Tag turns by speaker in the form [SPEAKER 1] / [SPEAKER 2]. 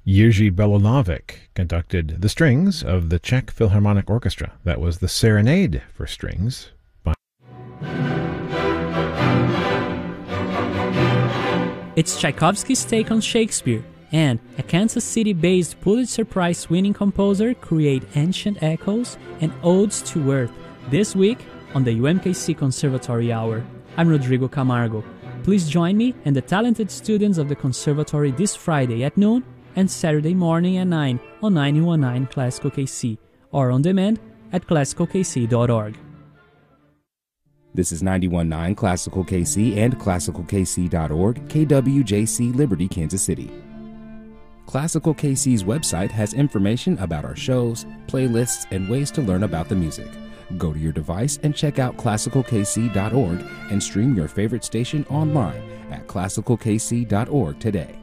[SPEAKER 1] Jiří Belonovic conducted the strings of the Czech Philharmonic Orchestra. That was the Serenade for Strings by...
[SPEAKER 2] It's Tchaikovsky's take on Shakespeare, and a Kansas City-based Pulitzer Prize-winning composer create ancient echoes and odes to earth this week on the UMKC Conservatory Hour. I'm Rodrigo Camargo. Please join me and the talented students of the Conservatory this Friday at noon and Saturday morning at 9 on 91.9 Classical KC, or on demand at classicalkc.org.
[SPEAKER 3] This is 91.9 Classical KC and classicalkc.org, KWJC, Liberty, Kansas City. Classical KC's website has information about our shows, playlists, and ways to learn about the music. Go to your device and check out classicalkc.org and stream your favorite station online at classicalkc.org today.